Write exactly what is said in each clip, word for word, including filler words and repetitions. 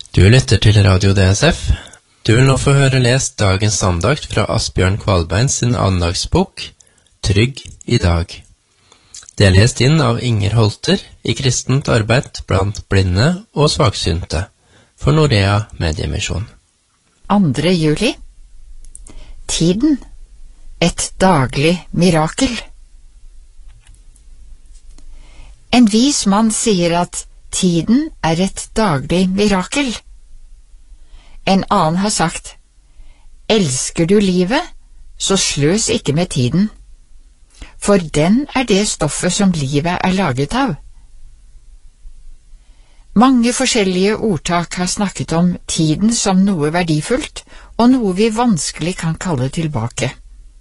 Du lytter til Radio D S F. Du vil nå få høre lest dagens andakt fra Asbjørn Kvalbein sin andagsbok, Trygg i dag. Det er lest inn av Inger Holter i kristent arbeid blant blinde og svaksynte for Norea Mediemisjon. andre juli. Tiden. Et daglig mirakel. En vis mann sier at tiden er et daglig mirakel. En annen har sagt, elsker du livet, så sløs ikke med tiden, for den er det stoffet som livet er laget av. Mange forskjellige ordtak har snakket om tiden som noe verdifullt, og noe vi vanskelig kan kalle tilbake.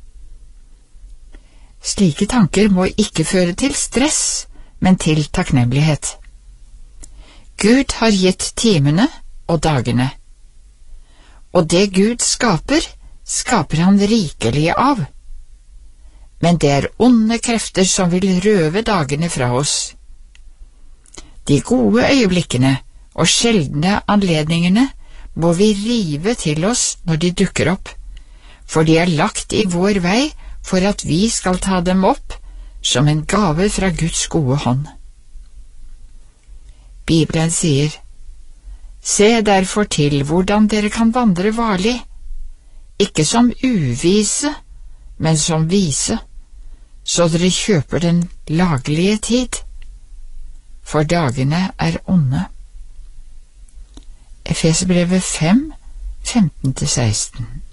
Slike tanker må ikke føre til stress, men til takknemlighet. Gud har gitt timene og dagene, og det Gud skaper, skaper han rikelig av. Men det er onde krefter som vil røve dagene fra oss. De gode øyeblikkene og sjeldne anledningene må vi rive til oss når de dukker opp, for de er lagt i vår vei for at vi skal ta dem opp som en gave fra Guds gode hånd. Bibelen sier, se derfor til hvordan dere kan vandre varlig, ikke som uvise, men som vise, så dere kjøper den laglige tid, for dagene er onde. Efeserbrevet fem, femten til seksten.